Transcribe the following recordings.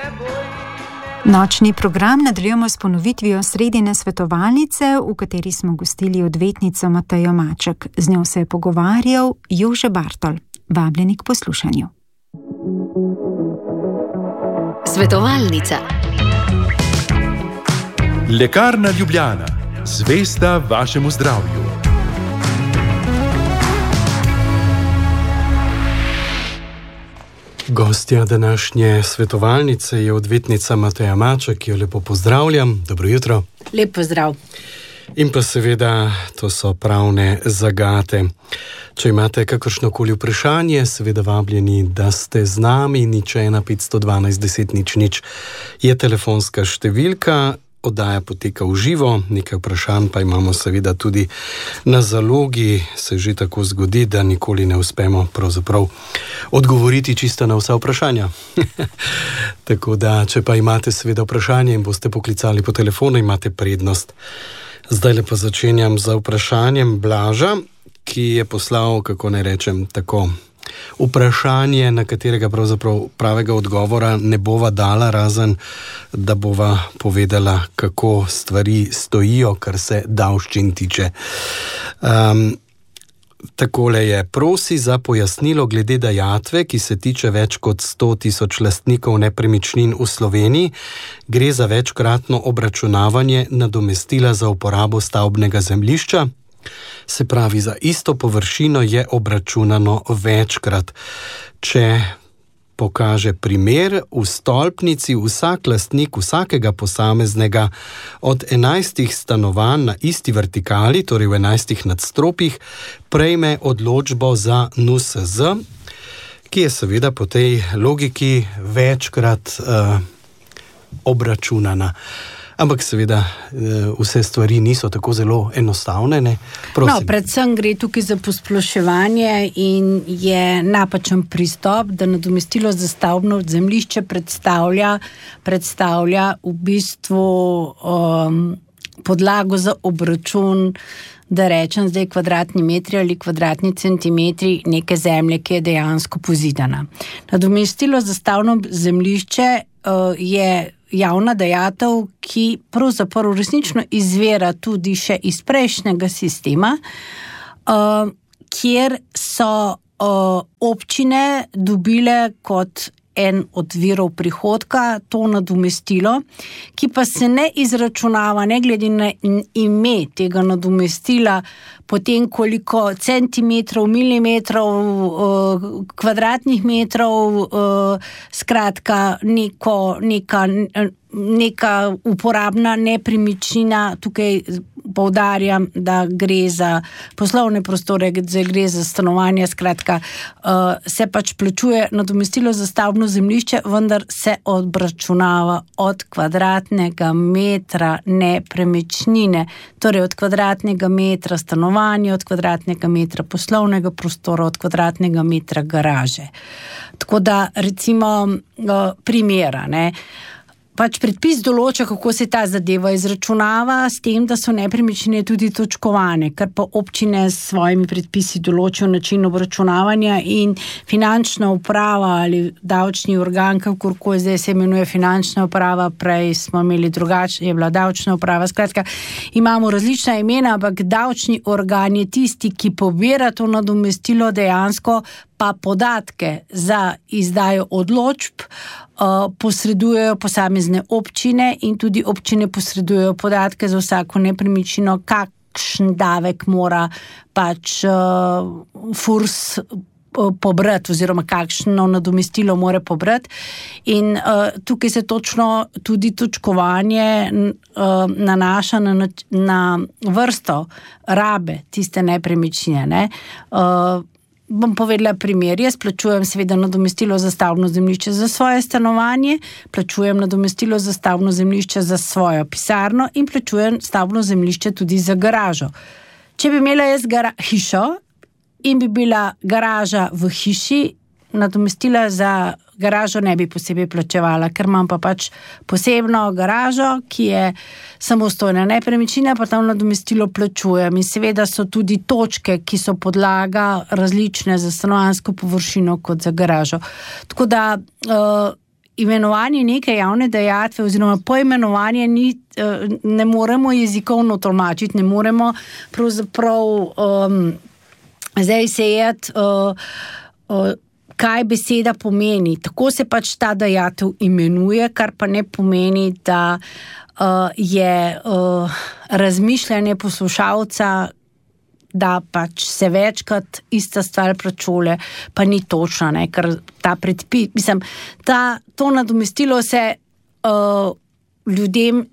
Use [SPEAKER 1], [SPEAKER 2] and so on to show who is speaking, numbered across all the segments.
[SPEAKER 1] Nočni program nadaljujemo s ponovitvijo sredine svetovalnice, v kateri smo gostili odvetnico Matejo Maček. Z njo se je pogovarjal Jože Bartol. Vabljeni k poslušanju.
[SPEAKER 2] Svetovalnica.
[SPEAKER 3] Lekarna Ljubljana. Zvesta vašemu zdravju.
[SPEAKER 4] Gostja današnje svetovalnice je odvetnica Mateja Maček, ki jo lepo pozdravljam. Dobro jutro.
[SPEAKER 5] Lep pozdrav.
[SPEAKER 4] In pa seveda, to so pravne zagate. Če imate kakršnokoli vprašanje, seveda vabljeni, da ste z nami. 01 512 10 00 je telefonska številka. Oddaja poteka v živo, nekaj vprašanj pa imamo seveda tudi na zalogi. Se že tako zgodi, da nikoli ne uspemo pravzaprav odgovoriti čisto na vsa vprašanja. Tako da, če pa imate seveda vprašanje in boste poklicali po telefonu, imate prednost. Zdaj lepo začenjam z vprašanjem Blaža, ki je poslal, kako ne rečem, tako vprašanje, na katerega pravzaprav pravega odgovora ne bova dala, razen da bova povedala, kako stvari stojijo, kar se davščin tiče. Takole je: prosi za pojasnilo glede dajatve, ki se tiče več kot 100 000 lastnikov nepremičnin v Sloveniji. Gre za večkratno obračunavanje nadomestila za uporabo stavbnega zemljišča. Se pravi, za isto površino je obračunano večkrat. Če pokaže primer, v stolpnici vsak lastnik vsakega posameznega od 11 stanovanj na isti vertikali, torej v 11 nadstropjih, prejme odločbo za NUSZ, ki je seveda po tej logiki večkrat obračunana. Ampak seveda vse stvari niso tako zelo enostavne, ne? Prosim.
[SPEAKER 5] No, predvsem gre tukaj za posploševanje in je napačen pristop, da nadomestilo za stavbno zemljišče predstavlja v bistvu podlago za obračun, da rečem zdaj kvadratni metri ali kvadratni centimetri neke zemlje, ki je dejansko pozidana. Nadomestilo za stavbno zemljišče je javna dajatev, ki pravzaprav resnično izvira tudi še iz prejšnjega sistema, kjer so občine dobile kot en od virov prihodka to nadomestilo, ki pa se ne izračunava ne glede na ime tega nadomestila, potem koliko centimetrov, milimetrov, kvadratnih metrov, skratka neka uporabna nepremičnina. Tukaj poudarjam, da gre za poslovne prostore, da gre za stanovanja, skratka, se pač plačuje nadomestilo za stavbno zemljišče, vendar se obračunava od kvadratnega metra nepremičnine, torej od kvadratnega metra stanovanja, od kvadratnega metra poslovnega prostora, od kvadratnega metra garaže. Tako da, recimo, primera, ne. Pač predpis določa, kako se ta zadeva izračunava, s tem, da so nepremičnine tudi točkovane, kar pa občine s svojimi predpisi določijo način obračunavanja in finančna uprava ali davčni organ, kakorkoli zdaj se imenuje finančna uprava, prej smo imeli drugače, je bila davčna uprava, skratka, imamo različna imena, ampak davčni organ je tisti, ki pobira to nadomestilo, dejansko pa podatke za izdajo odločb posredujejo posamezne občine in tudi občine posredujejo podatke za vsako nepremičnino, kakšen davek mora pač FURS pobrati oziroma kakšno nadomestilo mora pobrati. In tukaj se točno tudi točkovanje nanaša na vrsto rabe tiste nepremičnine, ne. Bom povedala primer. Jaz plačujem seveda nadomestilo za stavbno zemljišče za svoje stanovanje, plačujem nadomestilo za stavbno zemljišče za svojo pisarno in plačujem stavbno zemljišče tudi za garažo. Če bi imela jaz hišo in bi bila garaža v hiši, nadomestila za garažo ne bi posebej plačevala, ker imam pa pač posebno garažo, ki je samostojna nepremičnina, pa tam nadomestilo plačujem. In seveda so tudi točke, ki so podlaga različne za stanovanjsko površino kot za garažo. Tako da imenovanje neke javne dajatve oziroma poimenovanje ne moremo jezikovno tolmačiti, ne moremo pravzaprav zdaj sejati, kaj beseda pomeni. Tako se pač ta dajatev imenuje, kar pa ne pomeni, da je razmišljanje poslušalca, da pač se večkrat ista stvar plačuje, pa ni točna, ne, ker ta predpis, mislim, to nadomestilo se ljudem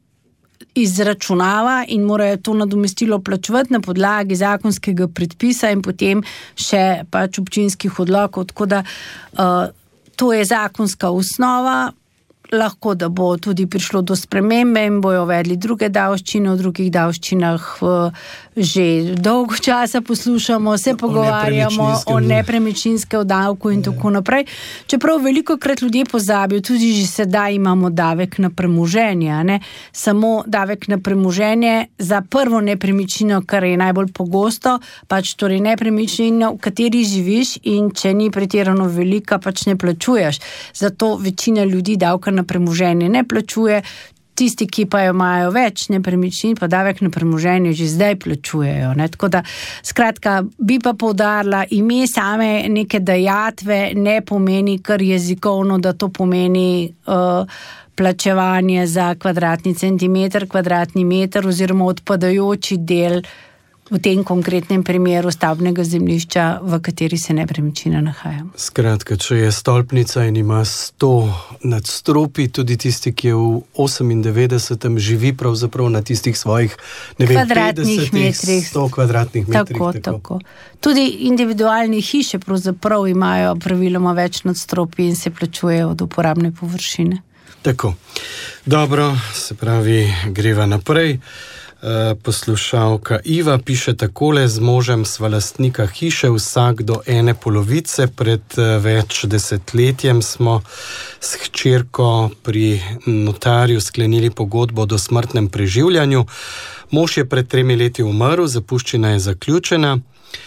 [SPEAKER 5] izračunava in morajo to nadomestilo plačevati na podlagi zakonskega predpisa in potem še pač občinskih odlokov, tako da to je zakonska osnova. Lahko, da bo tudi prišlo do spremembe in bojo uvedli druge davščine, v drugih davščinah že dolgo časa poslušamo, se pogovarjamo o nepremičninskem davku in tako naprej. Čeprav velikokrat ljudje pozabijo, tudi že sedaj imamo davek na premoženje, ne? Samo davek na premoženje za prvo nepremičnino, kar je najbolj pogosto, pač torej nepremičnino, v kateri živiš in če ni pretirano velika, pač ne plačuješ. Zato večina ljudi davka na premoženje ne plačuje, tisti, ki pa imajo več nepremičnin, pa davek na premoženje že zdaj plačujejo. Ne? Tako da, skratka, bi pa poudarila, ime same neke dajatve ne pomeni kar jezikovno, da to pomeni plačevanje za kvadratni centimeter, kvadratni meter oziroma odpadajoči del v tem konkretnem primeru stavbnega zemljišča, v kateri se nepremičnina nahaja.
[SPEAKER 4] Skratka, če je stolpnica in ima 100 nadstropij, tudi tisti, ki je v 98. živi pravzaprav na tistih svojih, ne vem, 50, 100 kvadratnih metrih.
[SPEAKER 5] Tako. Tudi individualne hiše pravzaprav imajo praviloma več nadstropij in se plačujejo od uporabne površine.
[SPEAKER 4] Tako. Dobro, se pravi, greva naprej. Poslušalka Iva piše takole: z možem sva lastnika hiše, vsak do ene polovice. Pred več desetletjem smo s hčerko pri notarju sklenili pogodbo o dosmrtnem preživljanju. Mož je pred 3 leti umrl, zapuščina je zaključena.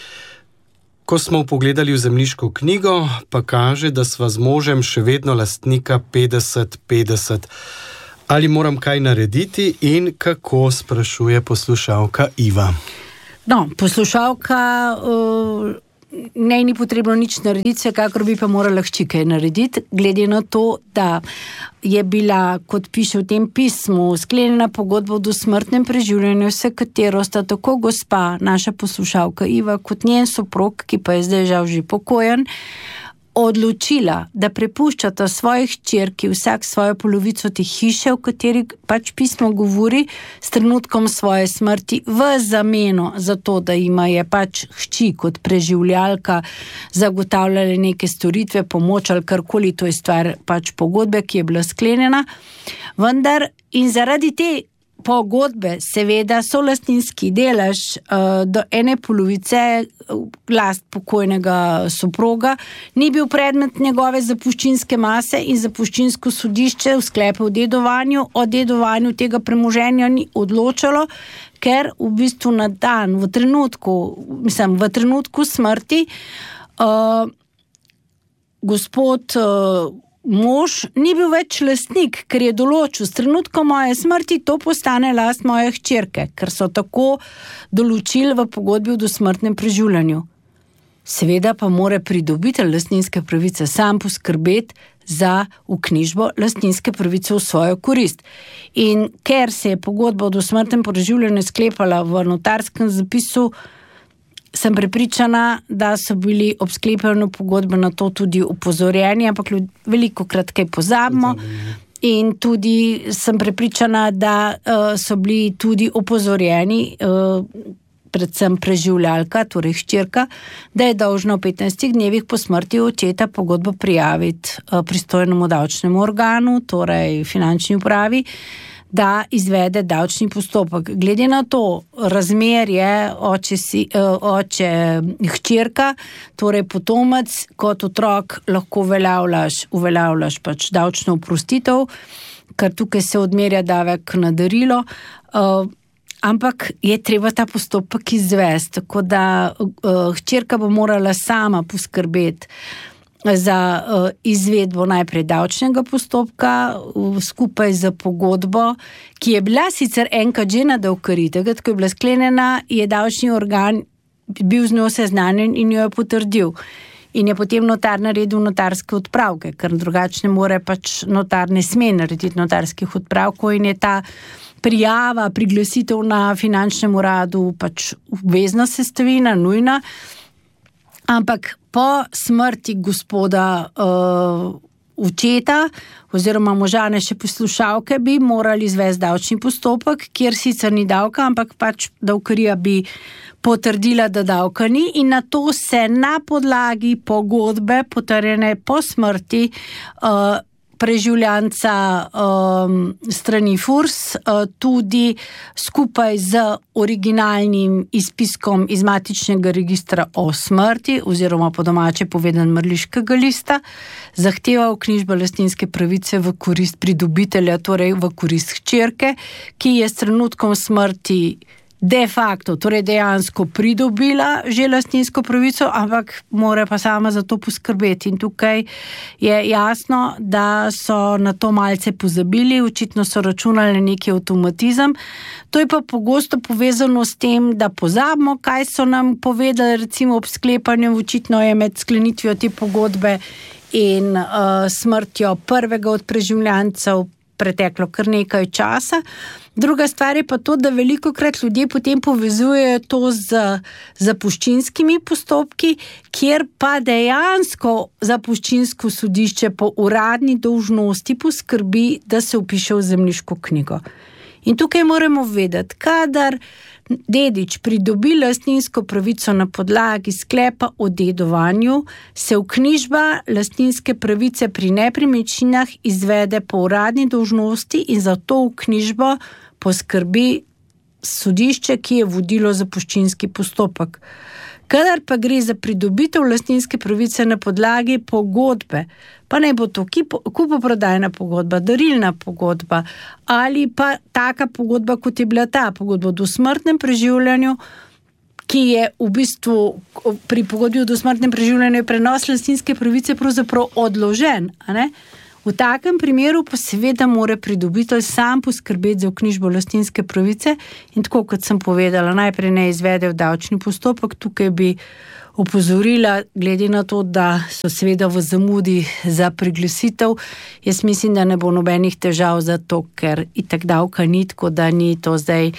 [SPEAKER 4] Ko smo pogledali v zemljiško knjigo, pa kaže, da sva z možem še vedno lastnika 50-50. Ali moram kaj narediti in kako, sprašuje poslušalka Iva.
[SPEAKER 5] No, poslušalka, ni potrebno nič narediti, vsekakor bi pa morala hči kaj narediti, glede na to, da je bila, kot piše v tem pismu, sklenjena pogodba o dosmrtnem preživljanju, s katero sta tako gospa, naša poslušalka Iva, kot njen soprog, ki pa je zdaj žal že pokojen, odločila, da prepuščata svojih hčerki vsak svojo polovico te hiše, v kateri pač pismo govori, s trenutkom svoje smrti, v zameno za to, da ima je pač hči kot preživljalka zagotavljale neke storitve, pomoč ali karkoli, to je stvar pač pogodbe, ki je bila sklenjena. Vendar in zaradi te pogodbe, seveda, solastninski delež do ene polovice last pokojnega soproga ni bil predmet njegove zapuščinske mase in zapuščinsko sodišče v sklepu o dedovanju tega premoženja ni odločalo, ker v bistvu na dan, v trenutku smrti gospod mož ni bil več lastnik, ker je določil, s trenutkom moje smrti to postane last moje hčerke, ker so tako določili v pogodbi o dosmrtnem preživljanju. Seveda pa mora pridobitelj lastninske pravice sam poskrbeti za vknjižbo lastninske pravice v svojo korist. In ker se je pogodba o dosmrtnem preživljanju sklepala v notarskem zapisu, sem prepričana, da so bili ob sklepanju pogodbe na to tudi upozorjeni, ampak velikokrat kaj pozabimo. In tudi sem prepričana, da so bili tudi upozorjeni, predvsem preživljalka, torej hčerka, da je dolžna v 15 dnevih po smrti očeta pogodbo prijaviti pristojnemu davčnemu organu, torej finančni upravi, da izvede davčni postopek. Glede na to razmerje oče hčerka, torej potomec, kot otrok lahko uveljavljaš pač davčno oprostitev, ker tukaj se odmerja davek na darilo, ampak je treba ta postopek izvesti, tako da hčerka bo morala sama poskrbeti za izvedbo najprej davčnega postopka skupaj z pogodbo, ki je bila sicer enkrat že na davkari, takrat, ko je bila sklenjena, je davčni organ bil z njo seznanjen in jo je potrdil. In je potem notar naredil notarske odpravke, ker drugače ne more pač notar ne sme narediti notarskih odpravkov in je ta prijava, priglasitev na finančnem uradu pač obvezna sestavina, nujna. Ampak po smrti gospoda očeta oziroma možane še poslušalke bi morali izvesti davčni postopek, kjer sicer ni davka, ampak pač davkarija bi potrdila, da davka ni in na to se na podlagi pogodbe potrjene po smrti preživljanca strani FURS tudi skupaj z originalnim izpiskom iz matičnega registra o smrti oziroma po domače povedan mrliškega lista zahteval knjižbo lastninske pravice v korist pridobitelja, torej v korist hčerke, ki je s trenutkom smrti de facto, torej dejansko pridobila že lastninsko pravico, ampak mora pa sama za to poskrbeti. In tukaj je jasno, da so na to malce pozabili, očitno so računali na neki avtomatizem. To je pa pogosto povezano s tem, da pozabimo, kaj so nam povedali, recimo ob sklepanju, očitno je med sklenitvijo te pogodbe in smrtjo prvega od preživljancev preteklo kar nekaj časa. Druga stvar je pa to, da velikokrat ljudje potem povezujejo to z zapuščinskimi postopki, kjer pa dejansko zapuščinsko sodišče po uradni dolžnosti poskrbi, da se vpiše v zemljiško knjigo. In tukaj moramo vedeti, kadar dedič pridobi lastninsko pravico na podlagi sklepa o dedovanju, se vknjižba lastninske pravice pri nepremičninah izvede po uradni dolžnosti in za to vknjižbo poskrbi sodišče, ki je vodilo zapuščinski postopek. Kadar pa gre za pridobitev lastninske pravice na podlagi pogodbe, pa naj bo to kupoprodajna pogodba, darilna pogodba ali pa taka pogodba, kot je bila ta pogodba o dosmrtnem preživljanju, ki je v bistvu pri pogodbi o dosmrtnem preživljanju prenos lastninske pravice pravzaprav odložen, a ne? V takem primeru pa seveda mora pridobitelj sam poskrbeti za vknjižbo lastninske pravice in tako, kot sem povedala, najprej ne izvede v davčni postopek. Tukaj bi opozorila, glede na to, da so seveda v zamudi za priglasitev. Jaz mislim, da ne bo nobenih težav za to, ker itak davka ni, tako da ni to zdaj,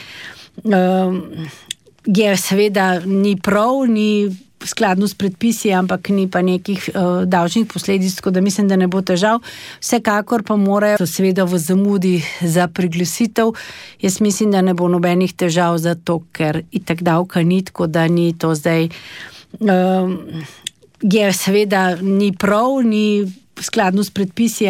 [SPEAKER 5] je seveda ni prav, ni skladno s predpisi, ampak ni pa nekih davčnih posledic, tako da mislim, da ne bo težav. Vsekakor pa morajo seveda v zamudi za priglasitev. Jaz mislim, da ne bo nobenih težav za to, ker itak davka ni, tako da ni to zdaj, je seveda ni prav, ni skladno s predpisi,